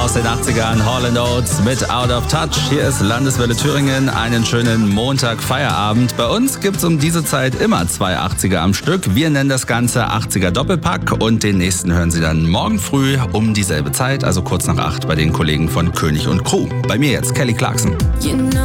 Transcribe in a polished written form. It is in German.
aus den 80ern, Hall & Oates mit Out of Touch. Hier ist Landeswelle Thüringen, einen schönen Montag-Feierabend. Bei uns gibt's um diese Zeit immer 2 80er am Stück. Wir nennen das Ganze 80er Doppelpack und den nächsten hören Sie dann morgen früh um dieselbe Zeit, also kurz nach 8 bei den Kollegen von König und Crew. Bei mir jetzt Kelly Clarkson.